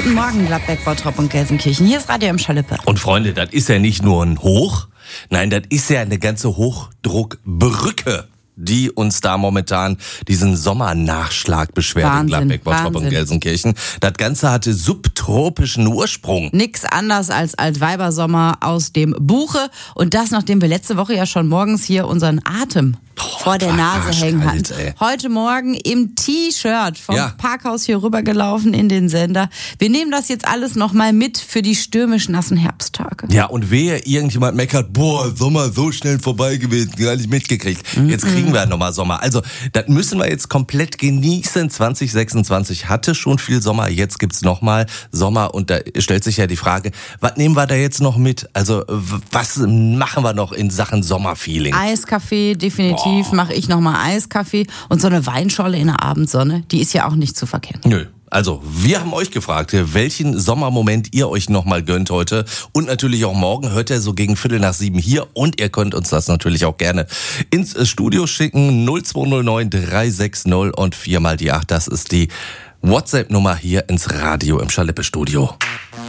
Guten Morgen, Gladbeck, Bottrop und Gelsenkirchen. Hier ist Radio im Schalippe. Und Freunde, das ist ja nicht nur ein Hoch, nein, das ist ja eine ganze Hochdruckbrücke, die uns da momentan diesen Sommernachschlag beschwert in Gladbeck, Bottrop und Gelsenkirchen. Das Ganze hatte subtropischen Ursprung. Nix anders als Altweibersommer aus dem Buche. Und das, nachdem wir letzte Woche ja schon morgens hier unseren Atem vor der Nase hängen hatten. Heute Morgen im T-Shirt vom Parkhaus hier rübergelaufen in den Sender. Wir nehmen das jetzt alles nochmal mit für die stürmisch nassen Herbsttage. Ja, und wehe, irgendjemand meckert, boah, Sommer so schnell vorbei gewesen, gar nicht mitgekriegt. Jetzt kriegen wir nochmal Sommer. Also, das müssen wir jetzt komplett genießen. 2026 hatte schon viel Sommer, jetzt gibt's nochmal Sommer. Und da stellt sich ja die Frage, was nehmen wir da jetzt noch mit? Also, was machen wir noch in Sachen Sommerfeeling? Eiskaffee, definitiv. Mache ich nochmal Eiskaffee und so eine Weinschorle in der Abendsonne, die ist ja auch nicht zu verkennen. Nö. Also, wir haben euch gefragt, welchen Sommermoment ihr euch nochmal gönnt heute und natürlich auch morgen. Hört ihr so gegen 6:45 hier und ihr könnt uns das natürlich auch gerne ins Studio schicken. 0209 360 und 4 mal die 8. Das ist die WhatsApp-Nummer hier ins Radio im Schalippe-Studio.